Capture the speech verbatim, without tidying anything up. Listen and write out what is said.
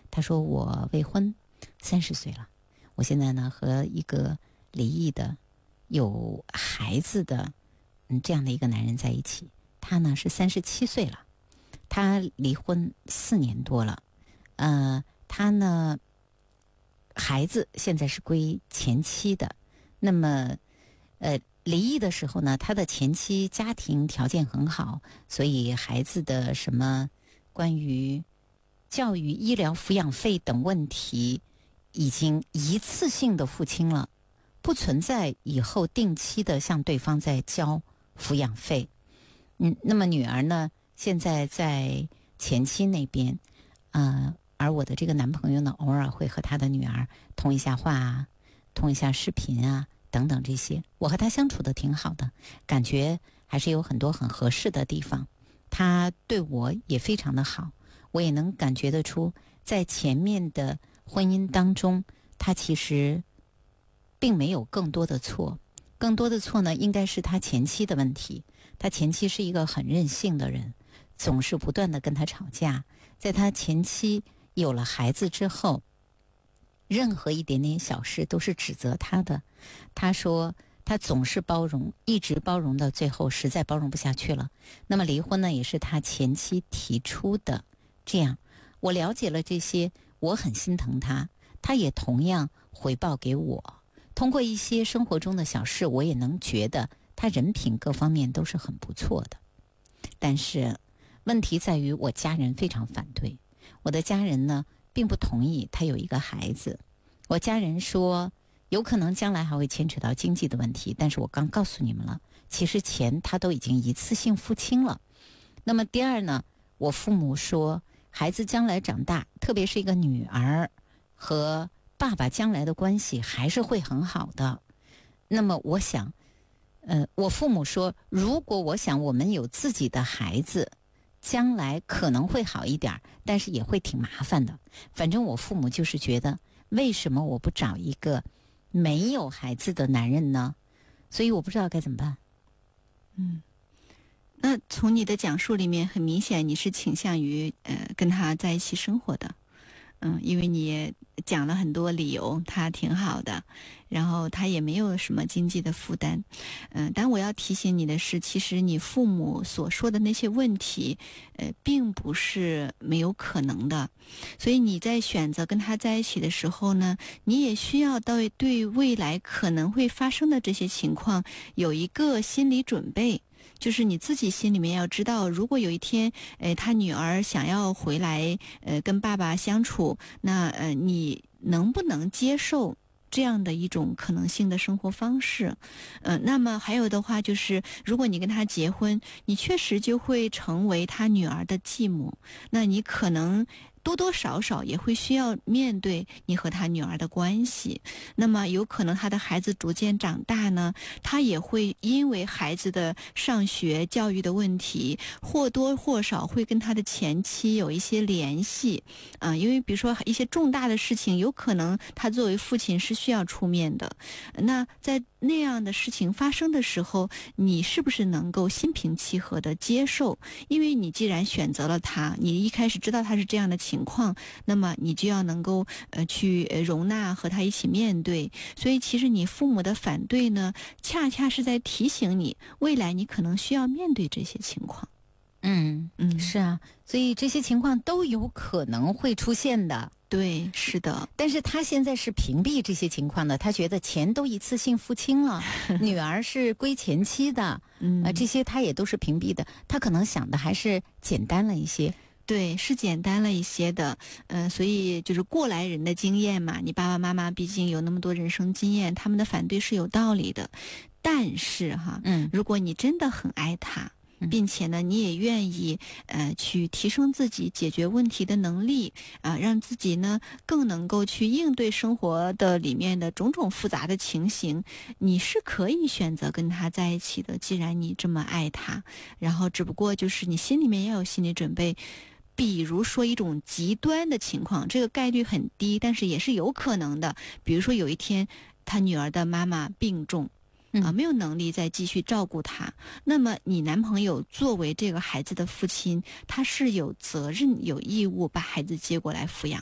他说我未婚，三十岁了，我现在呢和一个离异的有孩子的嗯这样的一个男人在一起，他呢是三十七岁了，他离婚四年多了，呃，他呢孩子现在是归前妻的，那么呃离异的时候呢，他的前妻家庭条件很好，所以孩子的什么关于教育、医疗、抚养费等问题已经一次性的付清了，不存在以后定期的向对方在交抚养费。嗯，那么女儿呢，现在在前妻那边，呃，而我的这个男朋友呢，偶尔会和他的女儿通一下话啊，通一下视频啊，等等这些，我和他相处的挺好的，感觉还是有很多很合适的地方。他对我也非常的好，我也能感觉得出，在前面的婚姻当中，他其实并没有更多的错，更多的错呢，应该是他前妻的问题。他前妻是一个很任性的人，总是不断的跟他吵架。在他前妻有了孩子之后，任何一点点小事都是指责他的。他说他总是包容，一直包容到最后实在包容不下去了。那么离婚呢，也是他前妻提出的。这样我了解了这些，我很心疼他，他也同样回报给我。通过一些生活中的小事，我也能觉得他人品各方面都是很不错的。但是问题在于我家人非常反对，我的家人呢并不同意他有一个孩子。我家人说有可能将来还会牵扯到经济的问题，但是我刚告诉你们了，其实钱他都已经一次性付清了。那么第二呢，我父母说孩子将来长大，特别是一个女儿，和爸爸将来的关系还是会很好的。那么我想呃，我父母说如果我想我们有自己的孩子，将来可能会好一点，但是也会挺麻烦的。反正我父母就是觉得，为什么我不找一个没有孩子的男人呢？所以我不知道该怎么办。 嗯，那从你的讲述里面，很明显你是倾向于呃跟他在一起生活的。嗯，因为你也讲了很多理由，他挺好的，然后他也没有什么经济的负担。嗯，但我要提醒你的是，其实你父母所说的那些问题，呃，并不是没有可能的。所以你在选择跟他在一起的时候呢，你也需要到对未来可能会发生的这些情况有一个心理准备。就是你自己心里面要知道，如果有一天，呃，他女儿想要回来，呃，跟爸爸相处，那呃，你能不能接受这样的一种可能性的生活方式？呃，那么还有的话就是，如果你跟他结婚，你确实就会成为他女儿的继母，那你可能多多少少也会需要面对你和他女儿的关系。那么有可能他的孩子逐渐长大呢，他也会因为孩子的上学教育的问题，或多或少会跟他的前妻有一些联系啊、呃，因为比如说一些重大的事情，有可能他作为父亲是需要出面的。那在那样的事情发生的时候，你是不是能够心平气和的接受？因为你既然选择了他，你一开始知道他是这样的情况，那么你就要能够呃去容纳和他一起面对。所以其实你父母的反对呢，恰恰是在提醒你，未来你可能需要面对这些情况。 嗯嗯， 是啊，所以这些情况都有可能会出现的。 对，是的。 但是他现在是屏蔽这些情况的，他觉得钱都一次性付清了，女儿是归前妻的， 嗯、 呃，这些他也都是屏蔽的。他可能想的还是简单了一些。 对，是简单了一些的，嗯、呃，所以就是过来人的经验嘛，你爸爸妈妈毕竟有那么多人生经验，他们的反对是有道理的。但是哈， 嗯， 如果你真的很爱他，并且呢，你也愿意呃去提升自己解决问题的能力啊、呃，让自己呢更能够去应对生活的里面的种种复杂的情形，你是可以选择跟他在一起的。既然你这么爱他，然后只不过就是你心里面要有心理准备。比如说一种极端的情况，这个概率很低，但是也是有可能的。比如说有一天他女儿的妈妈病重啊，没有能力再继续照顾他，那么你男朋友作为这个孩子的父亲，他是有责任有义务把孩子接过来抚养